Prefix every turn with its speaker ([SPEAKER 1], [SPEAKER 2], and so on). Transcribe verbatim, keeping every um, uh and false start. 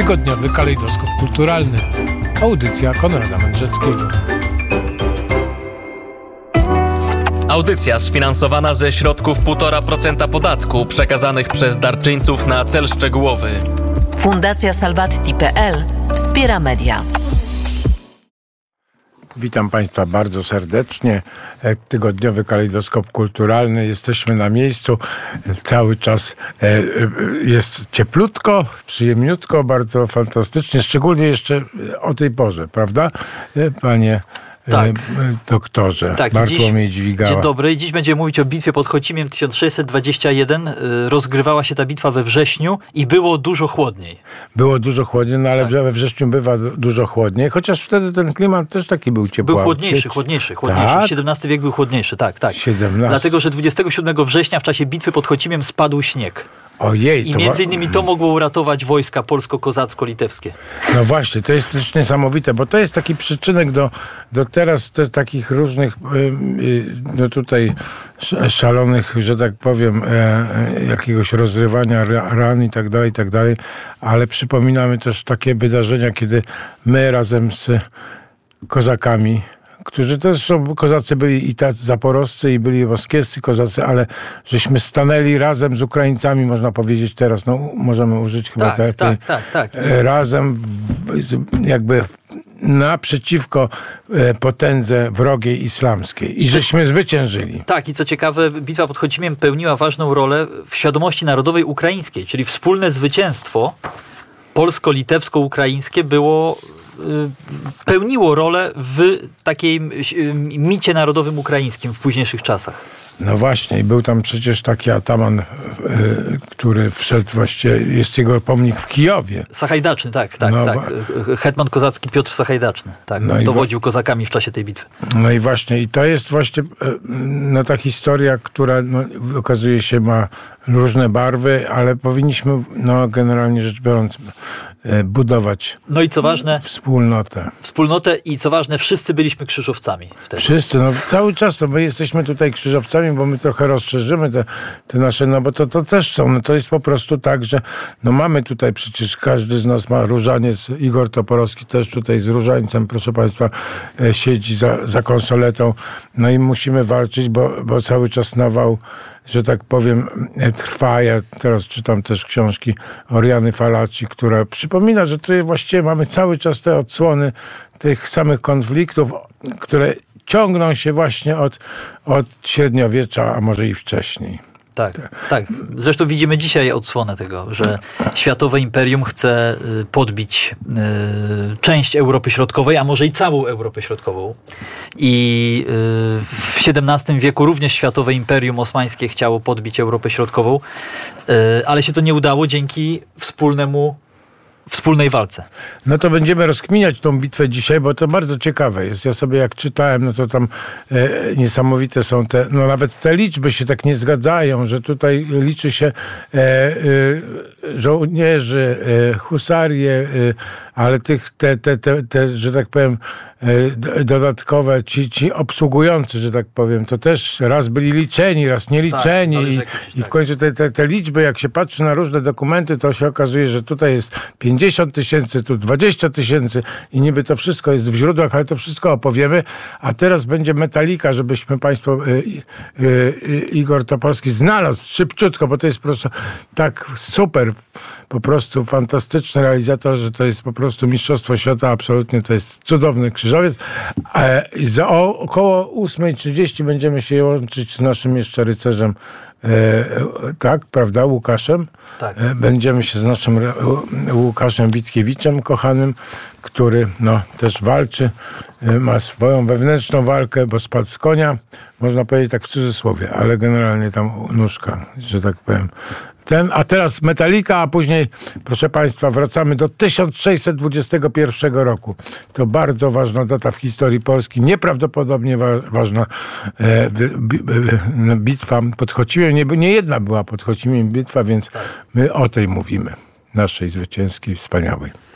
[SPEAKER 1] Tygodniowy kalejdoskop kulturalny. Audycja Konrada Mędrzeckiego.
[SPEAKER 2] Audycja sfinansowana ze środków półtora procent podatku przekazanych przez darczyńców na cel szczegółowy.
[SPEAKER 3] Fundacja Salvati kropka pe el wspiera media.
[SPEAKER 4] Witam Państwa bardzo serdecznie. Tygodniowy kalejdoskop kulturalny. Jesteśmy na miejscu. Cały czas jest cieplutko, przyjemniutko, bardzo fantastycznie. Szczególnie jeszcze o tej porze, prawda, panie
[SPEAKER 5] Tak.
[SPEAKER 4] doktorze
[SPEAKER 5] Tak,
[SPEAKER 4] Bartłomiej
[SPEAKER 5] dziś,
[SPEAKER 4] Dźwigała?
[SPEAKER 5] Dzień dobry. Dziś będziemy mówić o bitwie pod Chocimiem tysiąc sześćset dwadzieścia jeden. Rozgrywała się ta bitwa we wrześniu i było dużo chłodniej.
[SPEAKER 4] Było dużo chłodniej, no ale
[SPEAKER 5] tak.
[SPEAKER 4] we wrześniu bywa dużo chłodniej, chociaż wtedy ten klimat też taki był ciepły.
[SPEAKER 5] Był chłodniejszy, chłodniejszy, chłodniejszy.
[SPEAKER 4] Tak?
[SPEAKER 5] siedemnasty wiek był chłodniejszy, tak, tak.
[SPEAKER 4] siedemnasty
[SPEAKER 5] Dlatego, że dwudziestego siódmego września w czasie bitwy pod Chocimiem spadł śnieg.
[SPEAKER 4] Ojej,
[SPEAKER 5] I
[SPEAKER 4] to
[SPEAKER 5] między
[SPEAKER 4] wa-
[SPEAKER 5] innymi to mogło uratować wojska polsko-kozacko-litewskie.
[SPEAKER 4] No właśnie, to jest też niesamowite, bo to jest taki przyczynek do, do teraz te, takich różnych no tutaj szalonych, że tak powiem, jakiegoś rozrywania ran i tak dalej, i tak dalej, ale przypominamy też takie wydarzenia, kiedy my razem z kozakami, którzy też są, kozacy byli i tacy zaporowscy, i byli moskiewscy kozacy, ale żeśmy stanęli razem z Ukraińcami, można powiedzieć teraz, no możemy użyć chyba
[SPEAKER 5] Tak,
[SPEAKER 4] tej,
[SPEAKER 5] tak, tak, tak.
[SPEAKER 4] razem w, jakby naprzeciwko potędze wrogiej islamskiej i żeśmy zwyciężyli.
[SPEAKER 5] Tak, i co ciekawe, bitwa pod Chocimiem pełniła ważną rolę w świadomości narodowej ukraińskiej, czyli wspólne zwycięstwo polsko-litewsko-ukraińskie było pełniło rolę w takiej micie narodowym ukraińskim w późniejszych czasach.
[SPEAKER 4] No właśnie, i był tam przecież taki ataman, y, który wszedł właściwie, jest jego pomnik w Kijowie.
[SPEAKER 5] Sachajdaczny, tak, tak,
[SPEAKER 4] No,
[SPEAKER 5] tak. Hetman kozacki Piotr Sachajdaczny, tak,
[SPEAKER 4] no
[SPEAKER 5] dowodził kozakami w czasie tej bitwy.
[SPEAKER 4] No i właśnie, i to jest właśnie no, ta historia, która no, okazuje się ma różne barwy, ale powinniśmy, no generalnie rzecz biorąc, budować
[SPEAKER 5] No i co ważne,
[SPEAKER 4] wspólnotę.
[SPEAKER 5] wspólnotę i co ważne, wszyscy byliśmy krzyżowcami wtedy.
[SPEAKER 4] Wszyscy, no cały czas, no my jesteśmy tutaj krzyżowcami, bo my trochę rozszerzymy te, te nasze, no bo to, to też są, no to jest po prostu tak, że no mamy tutaj przecież, każdy z nas ma różaniec, Igor Toporowski też tutaj z różańcem, proszę Państwa, siedzi za, za konsoletą, no i musimy walczyć, bo, bo cały czas nawał, że tak powiem, trwa. Ja teraz czytam też książki Oriany Falaci, która przypomina, że tutaj właściwie mamy cały czas te odsłony tych samych konfliktów, które ciągną się właśnie od, od średniowiecza, a może i wcześniej.
[SPEAKER 5] Tak, tak. Zresztą widzimy dzisiaj odsłonę tego, że światowe imperium chce podbić część Europy Środkowej, a może i całą Europę Środkową. I w siedemnastym wieku również światowe imperium osmańskie chciało podbić Europę Środkową, ale się to nie udało dzięki wspólnemu wspólnej walce.
[SPEAKER 4] No to będziemy rozkminiać tą bitwę dzisiaj, bo to bardzo ciekawe jest. Ja sobie jak czytałem, no to tam e, niesamowite są te, no nawet te liczby się tak nie zgadzają, że tutaj liczy się e, e, żołnierzy, e, husarie, e, ale tych, te, te, te, te, że tak powiem, e, dodatkowe, ci, ci obsługujący, że tak powiem, to też raz byli liczeni, raz nieliczeni
[SPEAKER 5] tak,
[SPEAKER 4] i,
[SPEAKER 5] jakoś,
[SPEAKER 4] i w
[SPEAKER 5] tak.
[SPEAKER 4] końcu te, te, te liczby, jak się patrzy na różne dokumenty, to się okazuje, że tutaj jest pięćdziesiąt tysięcy, tu dwadzieścia tysięcy i niby to wszystko jest w źródłach, ale to wszystko opowiemy. A teraz będzie Metallica, żebyśmy Państwo, y, y, y, Igor Toporski znalazł szybciutko, bo to jest po prostu tak super, po prostu fantastyczny realizator, że to jest po prostu mistrzostwo świata, absolutnie to jest cudowny krzyżowiec. E, za o, około ósma trzydzieści będziemy się łączyć z naszym jeszcze rycerzem, E, tak, prawda, Łukaszem?
[SPEAKER 5] Tak.
[SPEAKER 4] E, będziemy się z naszym Re- Łukaszem Witkiewiczem, kochanym, który no, też walczy, e, ma swoją wewnętrzną walkę, bo spadł z konia, można powiedzieć tak w cudzysłowie, ale generalnie tam nóżka, że tak powiem. Ten, a teraz Metallica, a później, proszę Państwa, wracamy do tysiąc sześćset dwudziestego pierwszego roku. To bardzo ważna data w historii Polski, nieprawdopodobnie wa- ważna e, b, b, b, bitwa pod Chocimiem. Nie, nie jedna była pod Chocimiem bitwa, więc my o tej mówimy, naszej zwycięskiej, wspaniałej.